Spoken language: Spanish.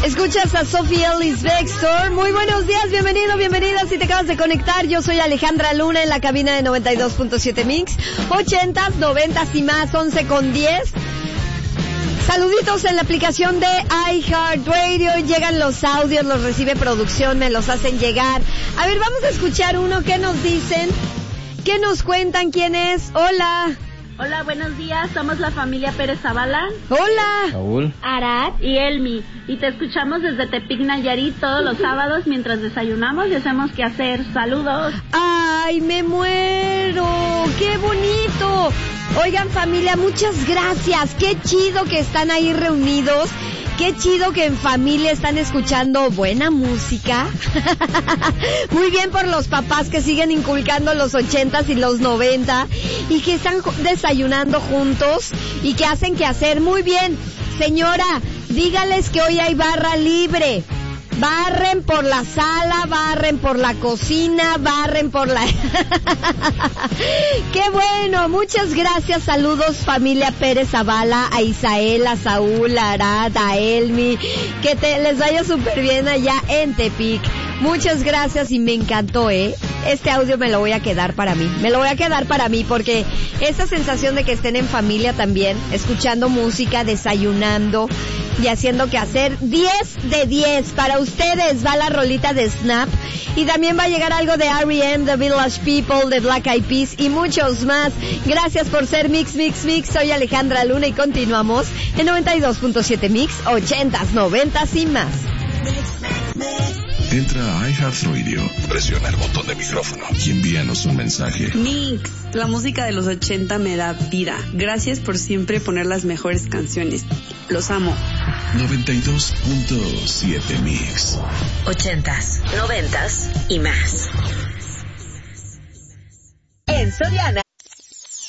Escuchas a Sophie Ellis Bextor. Muy buenos días, bienvenido, bienvenida. Si te acabas de conectar, yo soy Alejandra Luna en la cabina de 92.7 Mix. 80s, 90s y más, 11:10. Saluditos en la aplicación de iHeartRadio. Llegan los audios, los recibe producción, me los hacen llegar. A ver, vamos a escuchar uno. ¿Qué nos dicen? ¿Qué nos cuentan? ¿Quién es? Hola. Hola, buenos días. Somos la familia Pérez Zavala. Hola. Saúl. Arad y Elmi. Y te escuchamos desde Tepic, Nayarit todos los sábados mientras desayunamos y hacemos qué hacer. Saludos. ¡Ay, me muero! ¡Qué bonito! Oigan, familia, muchas gracias. Qué chido que están ahí reunidos. Qué chido que en familia están escuchando buena música. Muy bien por los papás que siguen inculcando los 80s y los 90 y que están desayunando juntos y que hacen que hacer. Muy bien, señora, dígales que hoy hay barra libre. Barren por la sala, barren por la cocina, barren por la... ¡Qué bueno! Muchas gracias, saludos familia Pérez Zavala, a Isael, a Saúl, a Arad, a Elmi, que les vaya súper bien allá en Tepic. Muchas gracias y me encantó, Este audio me lo voy a quedar para mí. Me lo voy a quedar para mí porque esa sensación de que estén en familia también, escuchando música, desayunando y haciendo que hacer, 10 de 10. Para ustedes va la rolita de Snap y también va a llegar algo de R.E.M., The Village People, The Black Eyed Peas y muchos más. Gracias por ser Mix. Soy Alejandra Luna y continuamos en 92.7 Mix, 80s, 90s y más. Entra a iHeartRadio, presiona el botón de micrófono y envíanos un mensaje. Mix, la música de los 80 me da vida. Gracias por siempre poner las mejores canciones. Los amo. 92.7 Mix. 80s, 90s y más. En Soriana,